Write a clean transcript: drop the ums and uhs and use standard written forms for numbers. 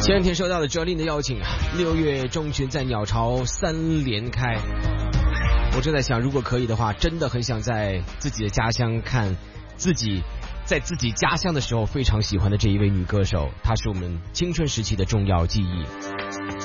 前两天收到了 Jolin 的邀请，6月中旬在鸟巢3连开。我正在想，如果可以的话，真的很想在自己的家乡看自己在自己家乡的时候非常喜欢的这一位女歌手，她是我们青春时期的重要记忆。